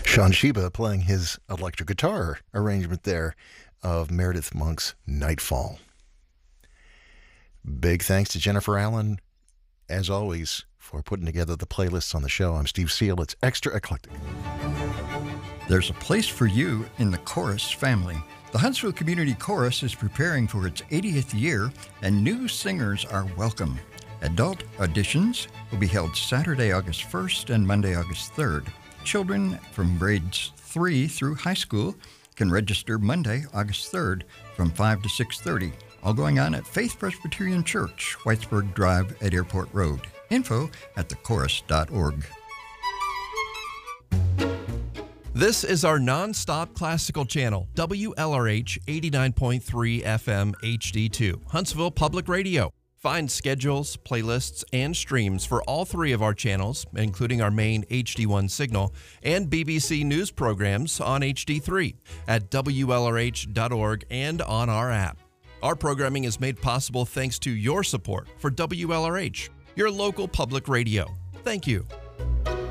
Sean Sheba playing his electric guitar arrangement there of Meredith Monk's Nightfall. Big thanks to Jennifer Allen, as always, for putting together the playlists on the show. I'm Steve Seal. It's Extra Eclectic. There's a place for you in the Chorus family. The Huntsville Community Chorus is preparing for its 80th year, and new singers are welcome. Adult auditions will be held Saturday, August 1st and Monday, August 3rd. Children from grades 3 through high school can register Monday, August 3rd from 5 to 6:30. All going on at Faith Presbyterian Church, Whitesburg Drive at Airport Road. Info at thechorus.org. This is our non-stop classical channel, WLRH 89.3 FM HD2, Huntsville Public Radio. Find schedules, playlists, and streams for all three of our channels, including our main HD1 signal, and BBC News programs on HD3 at WLRH.org and on our app. Our programming is made possible thanks to your support for WLRH, your local public radio. Thank you.